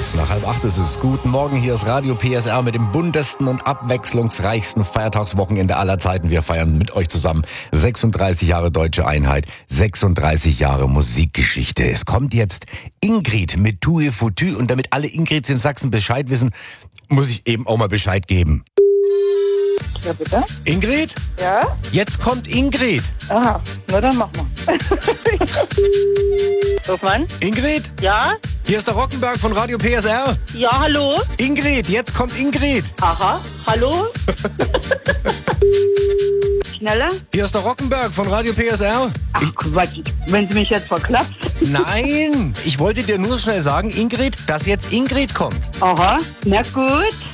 kurz nach 7:30 ist es. Guten Morgen, hier ist Radio PSR mit dem buntesten und abwechslungsreichsten Feiertagswochenende aller Zeiten. Wir feiern mit euch zusammen 36 Jahre Deutsche Einheit, 36 Jahre Musikgeschichte. Es kommt jetzt Ingrid mit Tue Foutu und damit alle Ingrids in Sachsen Bescheid wissen, muss ich eben auch mal Bescheid geben. Ja, bitte? Ingrid? Ja? Jetzt kommt Ingrid. Aha, na dann mach mal. Hofmann? Ingrid? Ja? Hier ist der Rockenberg von Radio PSR. Ja, hallo? Ingrid, jetzt kommt Ingrid. Aha, hallo? Schneller? Hier ist der Rockenberg von Radio PSR. Ach Quatsch, wenn Sie mich jetzt verklappt. Nein, ich wollte dir nur schnell sagen, Ingrid, dass jetzt Ingrid kommt. Aha, na gut.